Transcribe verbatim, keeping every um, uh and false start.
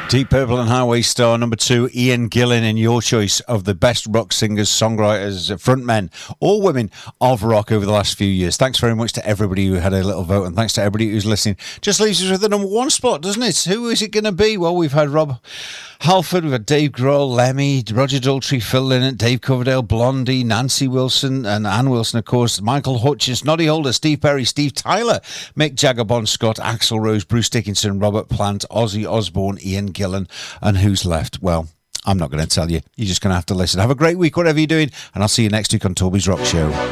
Deep Purple and Highway Star, number two, Ian Gillan, in your choice of the best rock singers, songwriters, frontmen, or women of rock over the last few years. Thanks very much to everybody who had a little vote, and thanks to everybody who's listening. Just leaves us with the number one spot, doesn't it? Who is it going to be? Well, we've had Rob Halford, we've had Dave Grohl, Lemmy, Roger Daltrey, Phil Lynott, Dave Coverdale, Blondie, Nancy Wilson, and Ann Wilson, of course, Michael Hutchins, Noddy Holder, Steve Perry, Steve Tyler, Mick Jagger, Bon Scott, Axl Rose, Bruce Dickinson, Robert Plant, Ozzy Osbourne, Ian Gillan, and who's left? Well, I'm not going to tell you. You're just going to have to listen. Have a great week, whatever you're doing, and I'll see you next week on Toby's Rock Show.